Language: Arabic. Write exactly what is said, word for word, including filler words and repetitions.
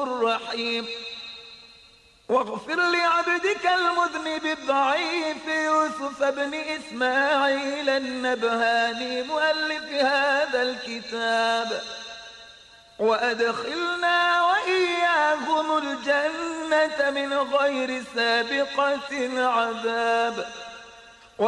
رحيم. واغفر لعبدك المذنب الضعيف يوسف بن إسماعيل النبهاني مؤلف هذا الكتاب، وأدخلنا وإياهم الجنة من غير سابقة عذاب.